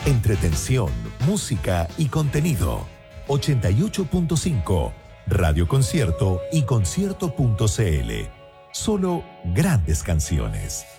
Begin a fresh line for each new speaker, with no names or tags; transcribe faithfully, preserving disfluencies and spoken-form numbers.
Entretención, música y contenido. ochenta y ocho punto cinco, Radio Concierto y concierto punto c l. Solo grandes canciones.